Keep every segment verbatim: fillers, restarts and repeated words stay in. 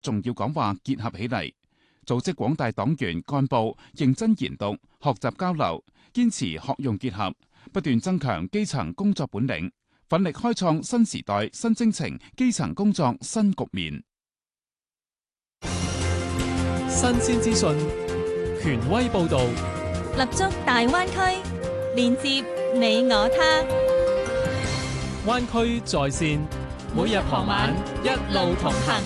重要講話結合起嚟，組織廣大黨員幹部認真研讀、學習交流，堅持學用結合，不斷增強基層工作本領，奮力開創新時代新征程基層工作新局面。 新鮮資訊，權威報導， 立足大灣區，連接你我他。 灣區在線，每日傍晚一路同行。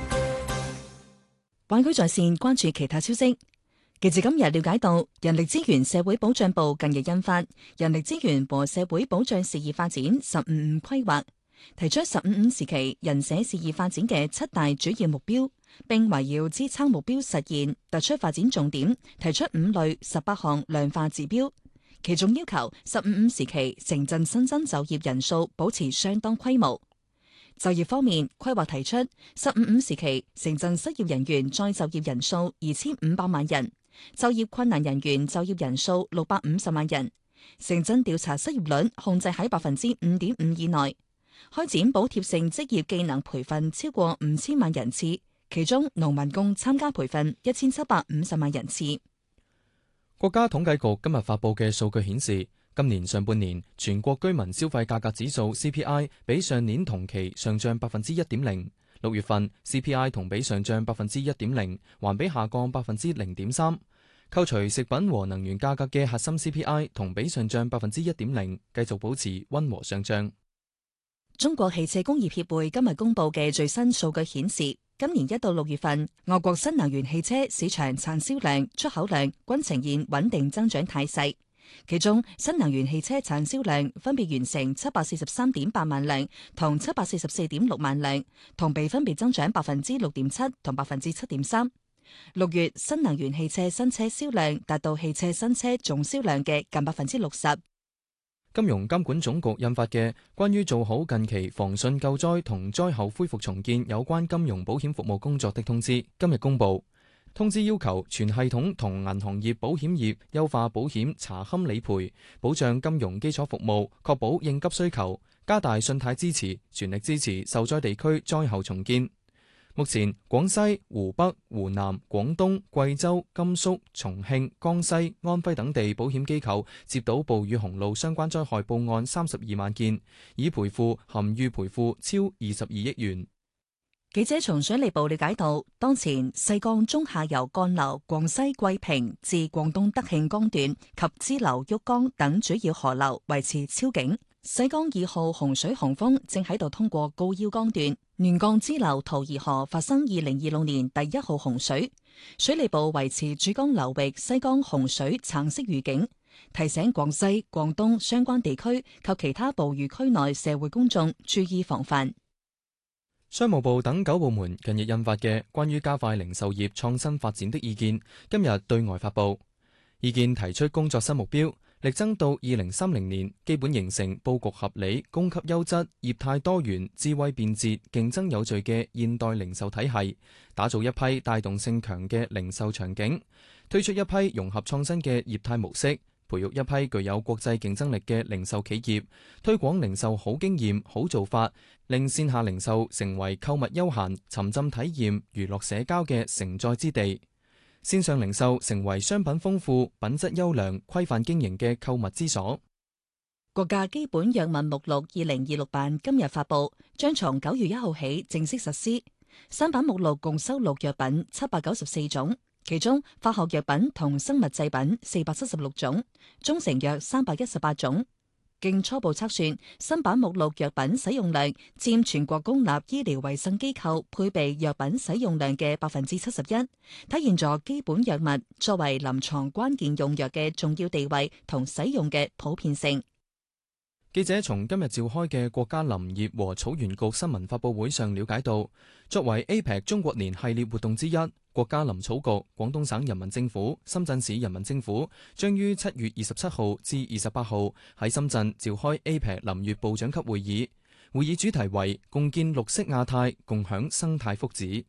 灣區在線關注其他消息。記者今日了解到，人力資源社會保障部近日印發《人力資源和社會保障事業發展十五五規劃》，提出十五五時期人社事業發展嘅七大主要目標，並圍繞支撐目標實現突出發展重點，提出五類十八項量化指標。其中要求十五五時期城鎮新增就業人數保持相當規模。就業方面，規劃提出十五五時期城鎮失業人員再就業人數二千五百萬人，就業困難人員就業人數六百五十萬人，城鎮調查失業率控制喺百分之五點五以內，開展補貼性職業技能培訓超過五千萬人次，其中農民工參加培訓一千七百五十萬人次。 國家統計局今日發佈嘅數據顯示，今年上半年全國居民消費價格指數 C P I 比上年同期上漲百分之一點零，六月份 C P I 同比上漲百分之一點零，環比下降百分之零點三。扣除食品和能源價格嘅核心 C P I 同比上漲百分之一點零，繼續保持溫和上漲。 中國汽車工業協會今日公布嘅最新數據顯示，今年一到六月份，我國新能源汽車市場產銷量、出口量均呈現穩定增長態勢。其中，新能源汽車產銷量分別完成七百四十三點八萬輛同七百四十四點六萬輛，同比分別增長百分之六點七同百分之七點三。六月新能源汽車新車銷量達到汽車新車總銷量嘅近百分之六十。 金融監管總局印發嘅關於做好近期防汛救災同災後恢復重建有關金融保險服務工作的通知今日公布。通知要求全系統同銀行業保險業優化保險查勘理賠，保障金融基礎服務，確保應急需求，加大信貸支持，全力支持受災地區災後重建。目前，廣西、湖北、湖南、廣東、貴州、甘肅、重慶、江西、安徽等地保險機構接到暴雨洪澇相關災害報案三十二萬件，已賠付含預賠付超二十二億元。 記者從水利部了解到，當前西江中下游幹流廣西桂平至廣東德慶江段及支流旭江等主要河流維持超警。西江二號洪水洪峰正喺度通過高腰江段，亂江支流桃兒河發生二零二六年第一號洪水。水利部維持珠江流域西江洪水橙色預警，提醒廣西、廣東相關地區及其他暴雨區內社會公眾注意防範。 商務部等九部門近日印發嘅關於加快零售業創新發展的意見，今日對外發佈。意見提出工作新目標，力爭到二零三零年基本形成佈局合理、供給優質、業態多元、智慧便捷、競爭有序嘅現代零售體系，打造一批帶動性強嘅零售場景，推出一批融合創新嘅業態模式，培育一批具有國際競爭力嘅零售企業，推廣零售好經驗、好做法，令線下零售成為購物休閒、沉浸體驗、娛樂社交嘅承載之地；線上零售成為商品豐富、品質優良、規範經營嘅購物之所。 國家基本藥物目錄二零二六版今日發布，將從九月一號起正式實施。新版目錄共收錄藥品七百九十四種。其中化學藥品同生物製品四百七十六種，中成藥三百一十八種。經初步測算，新版目錄藥品使用量佔全國公立醫療衛生機構配備藥品使用量嘅百分之七十一，體現咗基本藥物作為臨床關鍵用藥嘅重要地位同使用嘅普遍性。 記者從今日召開嘅國家林業和草原局新聞發佈會上了解到，作為 A P E C 中國年系列活動之一，國家林草局、廣東省人民政府、深圳市人民政府將於七月二十七號至二十八號喺深圳召開 A P E C 林業部長級會議。會議主題為共建綠色亞太，共享生態福祉。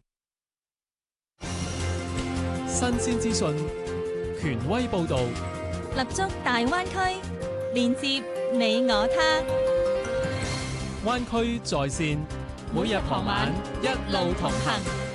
新鮮資訊，權威報導， 立足大灣區，連接你我他。 灣區在線，每日傍晚一路同行。